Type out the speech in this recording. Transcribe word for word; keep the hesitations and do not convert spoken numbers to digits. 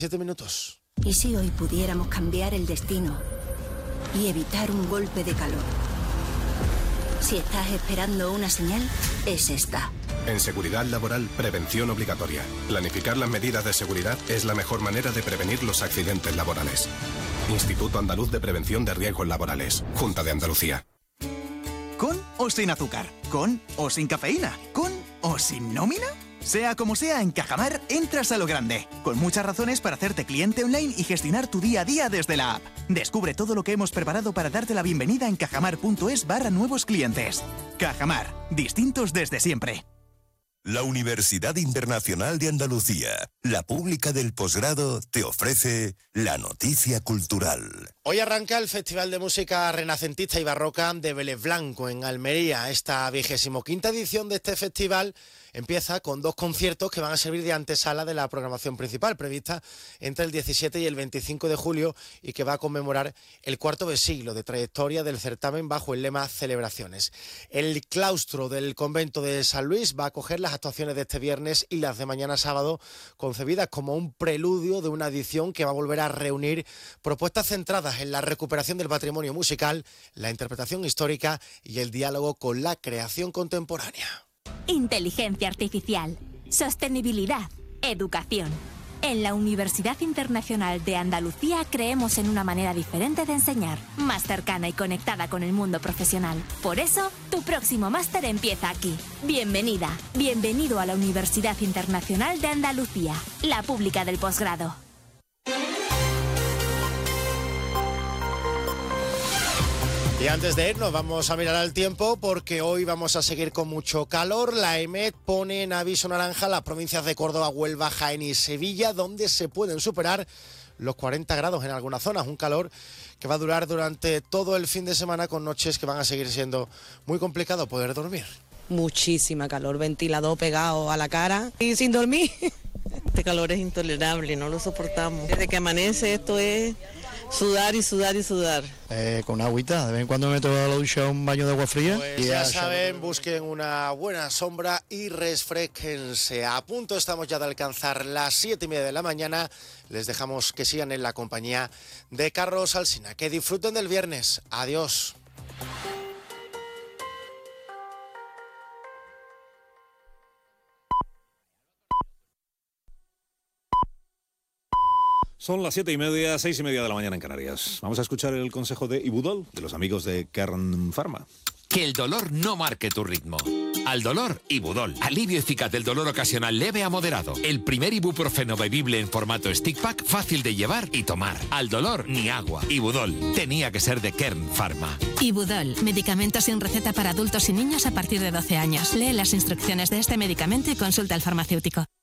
Siete minutos. ¿Y si hoy pudiéramos cambiar el destino y evitar un golpe de calor? Si estás esperando una señal, es esta. En seguridad laboral, prevención obligatoria. Planificar las medidas de seguridad es la mejor manera de prevenir los accidentes laborales. Instituto Andaluz de Prevención de Riesgos Laborales. Junta de Andalucía. ¿Con o sin azúcar? ¿Con o sin cafeína? ¿Con o sin nómina? Sea como sea, en Cajamar entras a lo grande, con muchas razones para hacerte cliente online y gestionar tu día a día desde la app. Descubre todo lo que hemos preparado para darte la bienvenida en cajamar.es barra nuevos clientes. Cajamar, distintos desde siempre. La Universidad Internacional de Andalucía, la pública del posgrado, te ofrece la noticia cultural. Hoy arranca el Festival de Música Renacentista y Barroca de Vélez Blanco en Almería. Esta vigésimo quinta edición de este festival empieza con dos conciertos que van a servir de antesala de la programación principal, prevista entre el diecisiete y el veinticinco de julio y que va a conmemorar el cuarto de siglo de trayectoria del certamen bajo el lema Celebraciones. El claustro del convento de San Luis va a acoger las actuaciones de este viernes y las de mañana sábado, concebidas como un preludio de una edición que va a volver a reunir propuestas centradas en la recuperación del patrimonio musical, la interpretación histórica y el diálogo con la creación contemporánea. Inteligencia artificial, sostenibilidad, educación. En la Universidad Internacional de Andalucía creemos en una manera diferente de enseñar, más cercana y conectada con el mundo profesional. Por eso, tu próximo máster empieza aquí. Bienvenida, bienvenido a la Universidad Internacional de Andalucía, la pública del posgrado. Y antes de irnos vamos a mirar al tiempo porque hoy vamos a seguir con mucho calor. La EMET pone en aviso naranja las provincias de Córdoba, Huelva, Jaén y Sevilla, donde se pueden superar los cuarenta grados en algunas zonas. Un calor que va a durar durante todo el fin de semana, con noches que van a seguir siendo muy complicado poder dormir. Muchísima calor, ventilador pegado a la cara y sin dormir. Este calor es intolerable, no lo soportamos. Desde que amanece esto es sudar y sudar y sudar. Eh, con agüita, de vez en cuando me meto a la ducha un baño de agua fría. Pues y ya ya saben, busquen una buena sombra y refresquense. A punto estamos ya de alcanzar las siete y media de la mañana. Les dejamos que sigan en la compañía de Carlos Alsina. Que disfruten del viernes. Adiós. Son las siete y media, seis y media de la mañana en Canarias. Vamos a escuchar el consejo de Ibudol, de los amigos de Kern Pharma. Que el dolor no marque tu ritmo. Al dolor, Ibudol. Alivio eficaz del dolor ocasional leve a moderado. El primer ibuprofeno bebible en formato stick pack, fácil de llevar y tomar. Al dolor, ni agua. Ibudol. Tenía que ser de Kern Pharma. Ibudol. Medicamento sin receta para adultos y niños a partir de doce años. Lee las instrucciones de este medicamento y consulta al farmacéutico.